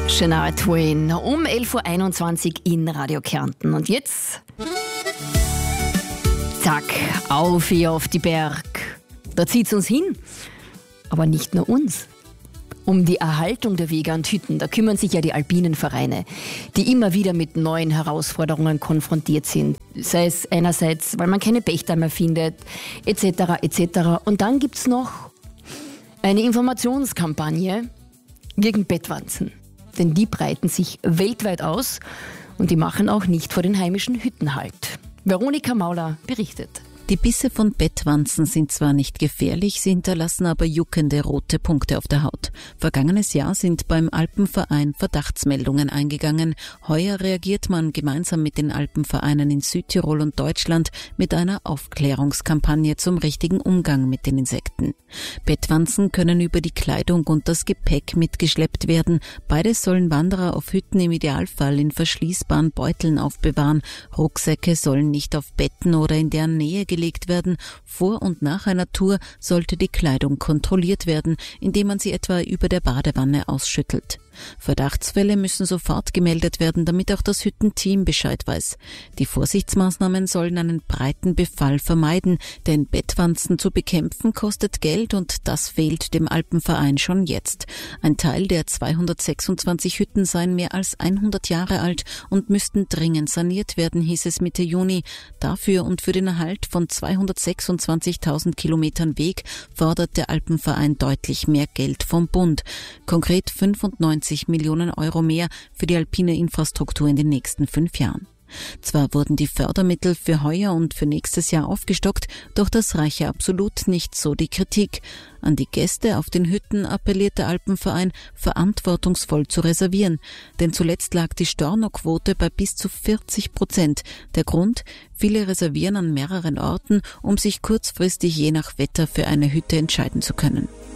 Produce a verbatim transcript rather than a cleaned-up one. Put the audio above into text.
Shania Twain um elf Uhr einundzwanzig in Radio Kärnten. Und jetzt, zack, auf hier auf die Berg. Da zieht's uns hin. Aber nicht nur uns. Um die Erhaltung der Wege und Hütten, da kümmern sich ja die alpinen Vereine, die immer wieder mit neuen Herausforderungen konfrontiert sind. Sei es einerseits, weil man keine Pächter mehr findet, et cetera et cetera. Und dann gibt's noch eine Informationskampagne gegen Bettwanzen. Denn die breiten sich weltweit aus und die machen auch nicht vor den heimischen Hütten Halt. Veronika Mauler berichtet. Die Bisse von Bettwanzen sind zwar nicht gefährlich, sie hinterlassen aber juckende rote Punkte auf der Haut. Vergangenes Jahr sind beim Alpenverein Verdachtsmeldungen eingegangen. Heuer reagiert man gemeinsam mit den Alpenvereinen in Südtirol und Deutschland mit einer Aufklärungskampagne zum richtigen Umgang mit den Insekten. Bettwanzen können über die Kleidung und das Gepäck mitgeschleppt werden. Beides sollen Wanderer auf Hütten im Idealfall in verschließbaren Beuteln aufbewahren. Rucksäcke sollen nicht auf Betten oder in deren Nähe gelegt werden. Vor und nach einer Tour sollte die Kleidung kontrolliert werden, indem man sie etwa über der Badewanne ausschüttelt. Verdachtsfälle müssen sofort gemeldet werden, damit auch das Hüttenteam Bescheid weiß. Die Vorsichtsmaßnahmen sollen einen breiten Befall vermeiden, denn Bettwanzen zu bekämpfen kostet Geld und das fehlt dem Alpenverein schon jetzt. Ein Teil der zweihundertsechsundzwanzig Hütten seien mehr als hundert Jahre alt und müssten dringend saniert werden, hieß es Mitte Juni. Dafür und für den Erhalt von zweihundertsechsundzwanzigtausend Kilometern Weg fordert der Alpenverein deutlich mehr Geld vom Bund. Konkret fünfundneunzig Millionen Euro mehr für die alpine Infrastruktur in den nächsten fünf Jahren. Zwar wurden die Fördermittel für heuer und für nächstes Jahr aufgestockt, doch das reiche absolut nicht, so die Kritik. An die Gäste auf den Hütten appelliert der Alpenverein, verantwortungsvoll zu reservieren. Denn zuletzt lag die Stornoquote bei bis zu vierzig Prozent. Der Grund? Viele reservieren an mehreren Orten, um sich kurzfristig je nach Wetter für eine Hütte entscheiden zu können.